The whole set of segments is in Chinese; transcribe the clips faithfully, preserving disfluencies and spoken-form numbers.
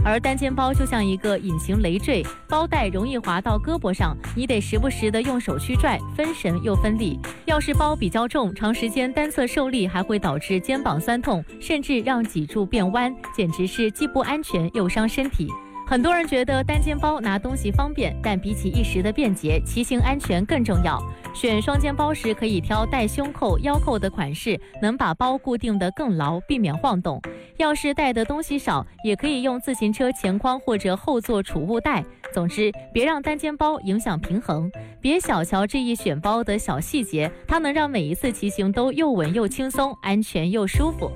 而单肩包就像一个隐形累赘，包带容易滑到胳膊上，你得时不时的用手去拽，分神又分力。要是包比较重，长时间单侧受力还会导致肩膀酸痛，甚至让脊柱变弯，简直是既不安全又伤身体。很多人觉得单肩包拿东西方便，但比起一时的便捷，骑行安全更重要。选双肩包时可以挑带胸扣、腰扣的款式，能把包固定得更牢，避免晃动。要是带的东西少，也可以用自行车前筐或者后座储物袋。总之，别让单肩包影响平衡，别小瞧这一选包的小细节，它能让每一次骑行都又稳又轻松，安全又舒服。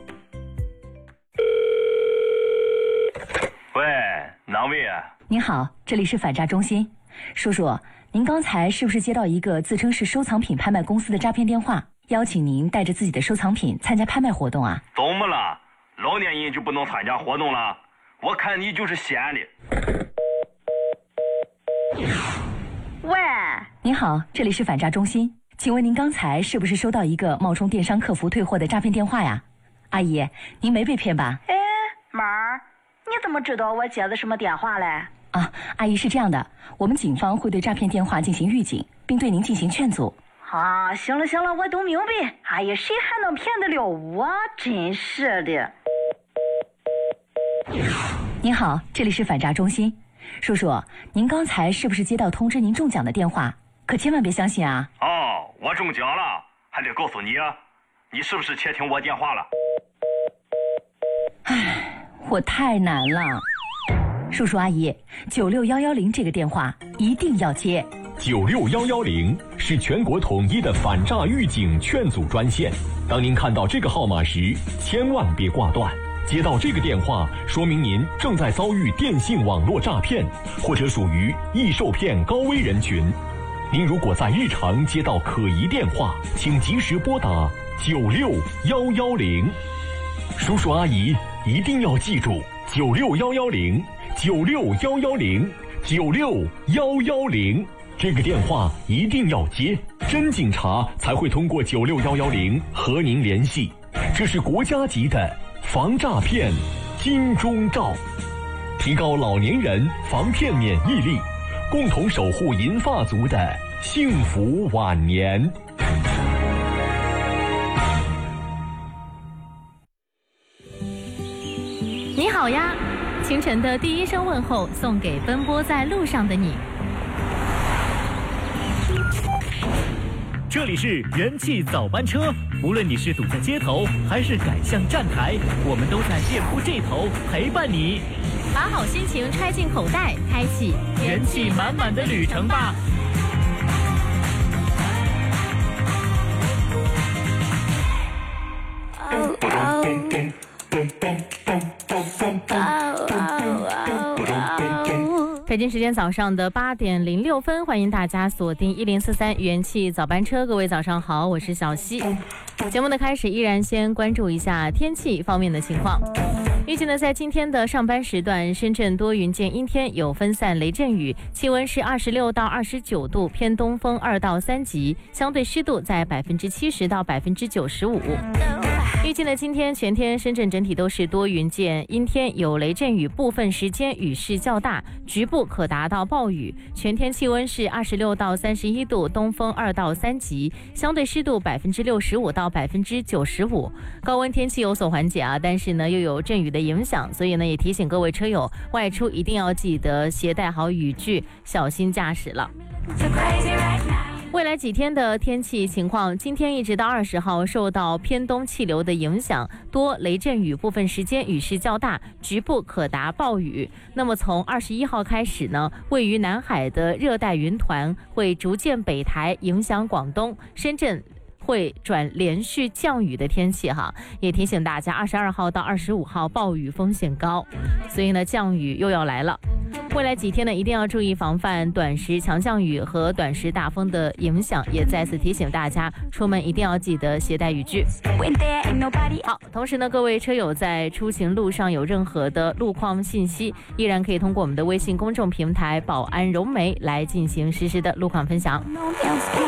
喂，哪位啊？ 您好，这里是反诈中心。叔叔，您刚才是不是接到一个自称是收藏品拍卖公司的诈骗电话，邀请您带着自己的收藏品参加拍卖活动啊？ 怎么了？老年人就不能参加活动了？我看你就是闲的。 喂， 您好，这里是反诈中心，请问您刚才是不是收到一个冒充电商客服退货的诈骗电话呀？阿姨，您没被骗吧？ 哎，妈儿，你怎么知道我接的什么电话嘞？ 啊，阿姨是这样的，我们警方会对诈骗电话进行预警，并对您进行劝阻。 啊，行了行了，我都明白。哎呀，谁还能骗得了我？真是的。 您好，这里是反诈中心。叔叔，您刚才是不是接到通知您中奖的电话？可千万别相信啊！ 哦，我中奖了，还得告诉你啊，你是不是窃听我电话了？ 唉，我太难了。叔叔阿姨，九六幺幺零这个电话一定要接。 九六幺幺零是全国统一的反诈预警劝阻专线。当您看到这个号码时，千万别挂断。接到这个电话，说明您正在遭遇电信网络诈骗，或者属于易受骗高危人群。您如果在日常接到可疑电话，请及时拨打九六幺幺零。叔叔阿姨一定要记住九六幺幺零，九六幺幺零，九六幺幺零，这个电话一定要接，真警察才会通过九六幺幺零和您联系。这是国家级的防诈骗金钟罩，提高老年人防骗免疫力，共同守护银发族的幸福晚年。 你好呀，清晨的第一声问候送给奔波在路上的你。 这里是人气早班车，无论你是堵在街头还是赶向站台，我们都在店铺这头陪伴你。 把好心情揣进口袋，开启元气满满的旅程吧。 北京时间早上的八点零六分，欢迎大家锁定一零四三元气早班车。各位早上好，我是小溪。节目的开始依然先关注一下天气方面的情况。预计呢，在今天的上班时段，深圳多云见阴天，有分散雷阵雨，气温是二十六到二十九度，偏东风二到三级，相对湿度在百分之七十到百分之九十五。预计呢，今天全天深圳整体都是多云见阴天，有雷阵雨，部分时间雨势较大，局部可达到暴雨。全天气温是二十六到三十一度，东风二到三级，相对湿度百分之六十五到百分之九十五。高温天气有所缓解啊，但是呢又有阵雨的影响，所以呢也提醒各位车友外出一定要记得携带好雨具，小心驾驶了。未来几天的天气情况，今天一直到二十号受到偏东气流的影响，多雷阵雨，部分时间雨势较大，局部可达暴雨。那么从二十一号开始呢，位于南海的热带云团会逐渐北抬，影响广东、深圳会转连续降雨的天气哈，也提醒大家二十二号到二十五号暴雨风险高，所以呢降雨又要来了。未来几天呢，一定要注意防范短时强降雨和短时大风的影响，也再次提醒大家出门一定要记得携带雨具。好，同时呢，各位车友在出行路上有任何的路况信息，依然可以通过我们的微信公众平台保安融媒来进行实时的路况分享。